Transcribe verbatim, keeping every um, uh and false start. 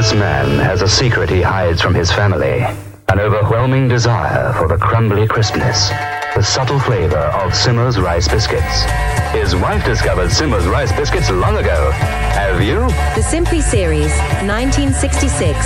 This man has a secret he hides from his family. An overwhelming desire for the crumbly crispness, the subtle flavor of Simmer's Rice Biscuits. His wife discovered Simmer's Rice Biscuits long ago. Have you? The Simply series, nineteen sixty-six.